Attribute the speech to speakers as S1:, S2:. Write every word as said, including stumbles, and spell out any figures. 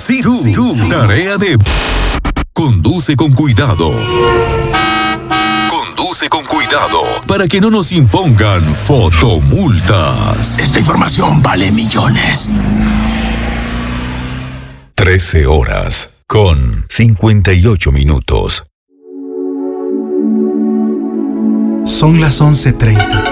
S1: sí, tú, tú. Tarea de... Conduce con cuidado. Conduce con cuidado para que no nos impongan fotomultas.
S2: Esta información vale millones.
S1: trece horas con cincuenta y ocho minutos.
S3: Son las once treinta.